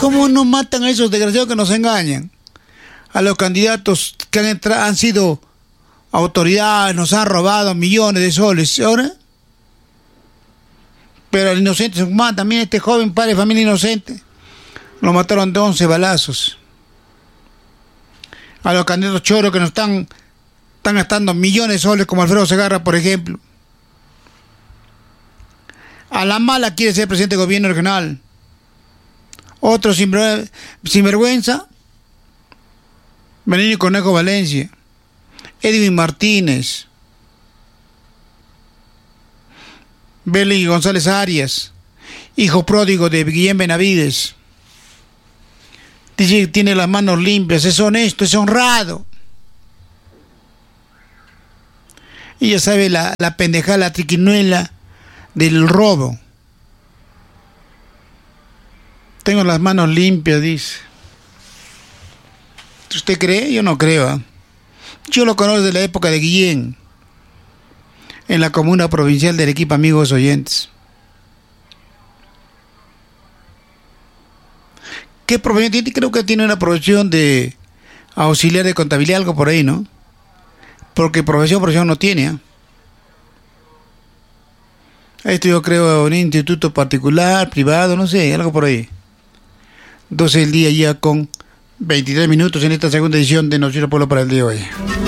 ¿Cómo no matan a esos desgraciados que nos engañan? A los candidatos que han sido autoridades, nos han robado millones de soles. ¿Y ahora? Pero al inocente se mata. También este joven padre de familia inocente lo mataron de 11 balazos. A los candidatos choros que nos están gastando millones de soles, como Alfredo Segarra, por ejemplo. A la mala quiere ser presidente de gobierno regional. Otro sinvergüenza, Benigno Conejo Valencia, Edwin Martínez, Beli González Arias, hijo pródigo de Guillén Benavides. Dice que tiene las manos limpias, es honesto, es honrado. Y ya sabe la pendejada, la triquiñuela del robo. Tengo las manos limpias, dice. ¿Usted cree? Yo no creo. ¿Eh? Yo lo conozco desde la época de Guillén, en la comuna provincial de Arequipa, amigos oyentes. ¿Qué profesión tiene? Creo que tiene una profesión de auxiliar de contabilidad, algo por ahí, ¿no? Porque profesión no tiene. ¿Eh? Esto yo creo un instituto particular, privado, no sé, algo por ahí. 12 del día ya con 23 minutos en esta segunda edición de Noticiero Pueblo para el día de hoy.